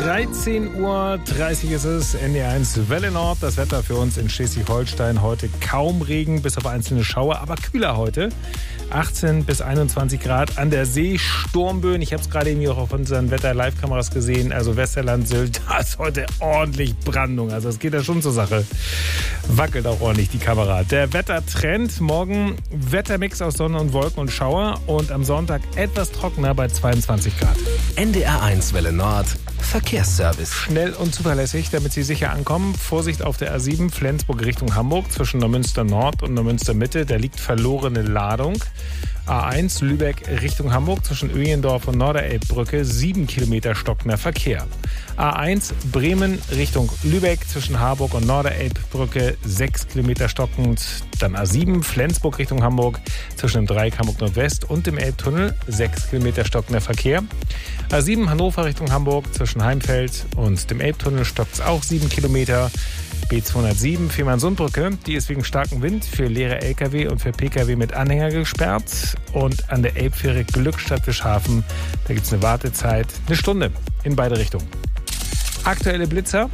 13:30 Uhr ist es, NDR1 Welle Nord. Das Wetter für uns in Schleswig-Holstein heute kaum Regen, bis auf einzelne Schauer, aber kühler heute. 18 bis 21 Grad an der See, Sturmböen. Ich habe es gerade eben hier auch auf unseren Wetter-Live-Kameras gesehen. Also Westerland, Sylt, da ist heute ordentlich Brandung. Also es geht ja schon zur Sache. Wackelt auch ordentlich die Kamera. Der Wettertrend, morgen Wettermix aus Sonne und Wolken und Schauer und am Sonntag etwas trockener bei 22 Grad. NDR1 Welle Nord, Verkehrsservice. Schnell und zuverlässig, damit Sie sicher ankommen. Vorsicht auf der A7 Flensburg Richtung Hamburg zwischen Neumünster Nord und Neumünster Mitte. Da liegt verlorene Ladung. A1 Lübeck Richtung Hamburg zwischen Öjendorf und Norderelbbrücke 7 Kilometer stockender Verkehr. A1 Bremen Richtung Lübeck zwischen Harburg und Norderelbbrücke 6 Kilometer stockend. Dann A7 Flensburg Richtung Hamburg zwischen dem Dreieck Hamburg Nordwest und dem Elbtunnel 6 Kilometer stockender Verkehr. A7 Hannover Richtung Hamburg zwischen Heimfeld und dem Elbtunnel stockt es auch 7 Kilometer. B207 Fehmarnsundbrücke, die ist wegen starkem Wind für leere Lkw und für Pkw mit Anhänger gesperrt. Und an der Elbfähre Glückstadt-Fischhafen, da gibt es eine Wartezeit, eine Stunde in beide Richtungen. Aktuelle Blitzer.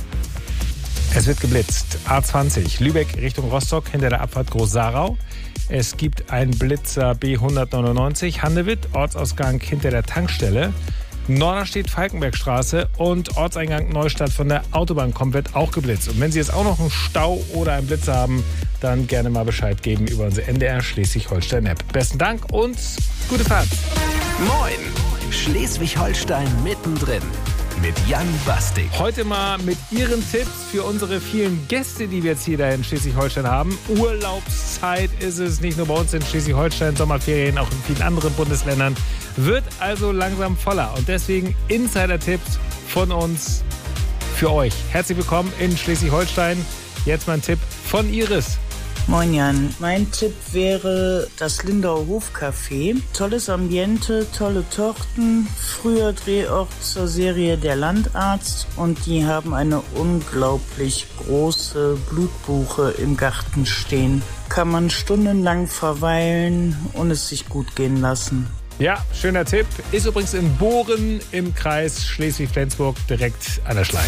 Es wird geblitzt. A20 Lübeck Richtung Rostock hinter der Abfahrt Groß-Sarau. Es gibt einen Blitzer B199 Handewitt, Ortsausgang hinter der Tankstelle. Norderstedt Falkenbergstraße und Ortseingang Neustadt von der Autobahn kommt, wird auch geblitzt. Und wenn Sie jetzt auch noch einen Stau oder einen Blitzer haben, dann gerne mal Bescheid geben über unsere NDR Schleswig-Holstein-App. Besten Dank und gute Fahrt. Moin, Schleswig-Holstein mittendrin mit Jan Bastik. Heute mal mit Ihren Tipps für unsere vielen Gäste, die wir jetzt hier da in Schleswig-Holstein haben. Urlaubszeit ist es, nicht nur bei uns in Schleswig-Holstein, Sommerferien, auch in vielen anderen Bundesländern. Wird also langsam voller und deswegen Insider-Tipps von uns für euch. Herzlich willkommen in Schleswig-Holstein. Jetzt mal ein Tipp von Iris. Moin Jan, mein Tipp wäre das Lindauer Hofcafé. Tolles Ambiente, tolle Torten, früher Drehort zur Serie Der Landarzt und die haben eine unglaublich große Blutbuche im Garten stehen. Kann man stundenlang verweilen und es sich gut gehen lassen. Ja, schöner Tipp. Ist übrigens in Bohren im Kreis Schleswig-Flensburg direkt an der Schlei.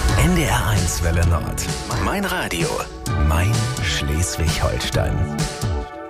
NDR1 Welle Nord. Mein Radio. Mein Schleswig-Holstein.